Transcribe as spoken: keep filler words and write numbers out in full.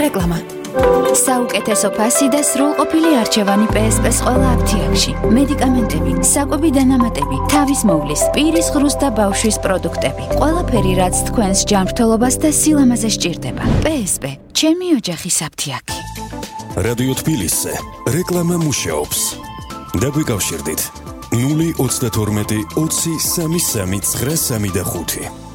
რეკლამა. საუკეთესო ფასი და სრულყოფილი არჩევანი პე ეს პე-ს ყველა აფთიაქში. მედიკამენტები, საკვები დანამატები, თავის მოვლის, პირის ღრუს და ბავშვის პროდუქტები. ყველაფერი, რაც თქვენს ჯანმრთელობას და სილამაზეს სჭირდება. პე ეს პე, ჩემი ოჯახის აფთიაქი. რადიო თბილისზე რეკლამა მუშაობს. დაგვიკავშირდით ნული ოცდათორმეტი ოცი სამი სამი ცხრა სამი და ხუთი.